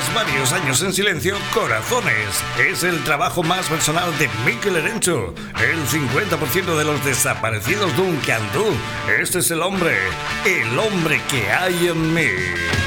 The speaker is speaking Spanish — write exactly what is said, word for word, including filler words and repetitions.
Tras varios años en silencio, Corazones es el trabajo más personal de Mikel Erenchun, el cincuenta por ciento de los desaparecidos Duncan Du. Este es el hombre, el hombre que hay en mí.